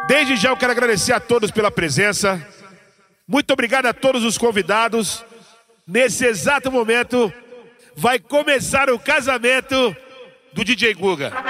Desde já eu quero agradecer a todos pela presença. Muito obrigado a todos os convidados. Nesse exato momento vai começar o casamento do DJ Guga.